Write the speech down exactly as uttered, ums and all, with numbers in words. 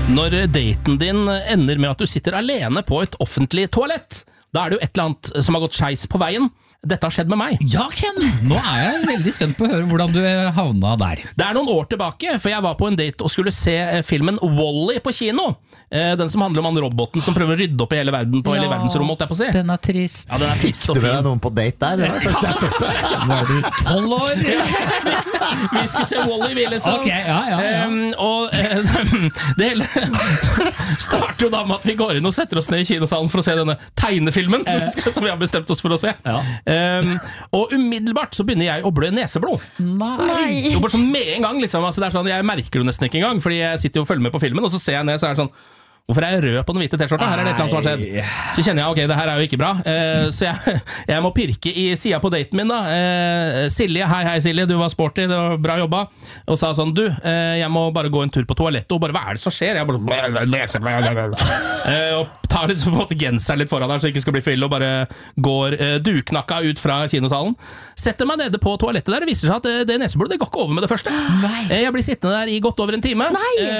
Når daten din ender med at du sitter alene på et offentlig toalett, da er det jo et eller annet som har gått skeis på veien. Dette har skjedd med meg. Ja, Ken! Nå er jeg veldig spent på å høre hvordan du havna der. Det er noen år tilbake, for jeg var på en date og skulle se filmen Wall-E på kino. Den som handler om han roboten som prøver å rydde opp i hele verden på ja, hele verdensrommet, holdt jeg på å si. Den er trist. Ja, den er trist og fin. Fikk du med noen på date der? Det var det første jeg tenkte. Var du tolv år? Vi skulle se Wall-E, vi liksom. Ok, ja, ja, ja. Um, og uh, det hele starter jo da med at vi går inn og setter oss ned i kinosalen for å se denne tegnefilmen som, vi skal, som vi har bestemt oss for å se. Ja. Um, og umiddelbart så begynner jeg å blø neseblod. Nei. Jo, bare sånn med en gang liksom, altså det er sånn, jeg merker det nesten ikke engang, fordi jeg sitter jo og følger med på filmen, og så ser jeg ned, så er det sånn, hvorfor er jeg rød på den hvite t-skjorta? Her er det et eller annet som har skjedd. Så kjenner jeg, ok, det her er jo ikke bra. Eh, så jeg, jeg må pirke i siden på daten min da. Eh, Silje, hei hei Silje, du var sporty, det var bra jobba. Og sa sånn, du, eh, jeg må bare gå en tur på toalettet, og bare, hva er det som skjer? Jeg bare, eh, og tar liksom på en måte genseren litt foran der, så jeg ikke skal bli fyll, og bare går eh, duknakka ut fra kinosalen. Setter meg nede på toalettet der, det viser seg at det, det neseblodet, det går ikke over med det første. Nei. Eh, jeg blir sittende der i godt over en time. Nei. Eh,